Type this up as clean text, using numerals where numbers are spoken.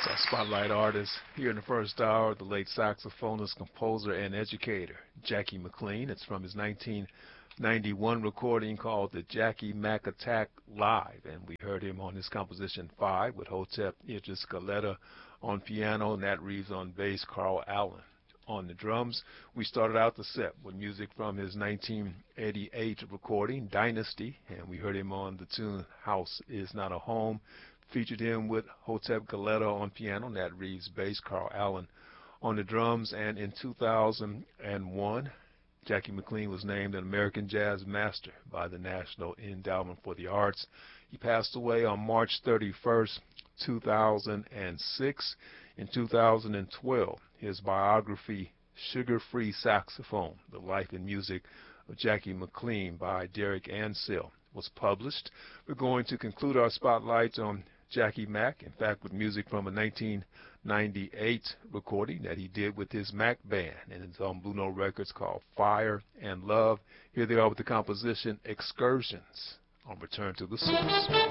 Our spotlight artist here in the first hour, the late saxophonist, composer, and educator, Jackie McLean. It's from his 1991 recording called the Jackie Mac Attack Live, and we heard him on his composition 5 with Hotep Idris Galetta on piano, Nat Reeves on bass, Carl Allen on the drums. We started out the set with music from his 1988 recording, Dynasty, and we heard him on the tune House Is Not a Home. Featured him with Hotep Galetta on piano, Nat Reeves bass, Carl Allen on the drums. And in 2001, Jackie McLean was named an American Jazz Master by the National Endowment for the Arts. He passed away on March 31st, 2006. In 2012, his biography, Sugar-Free Saxophone, The Life and Music of Jackie McLean by Derek Ansell, was published. We're going to conclude our spotlights on Jackie Mac, in fact, with music from a 1998 recording that he did with his Mac Band, and it's on Blue Note Records, called Fire and Love. Here they are with the composition Excursions on Return to the Source.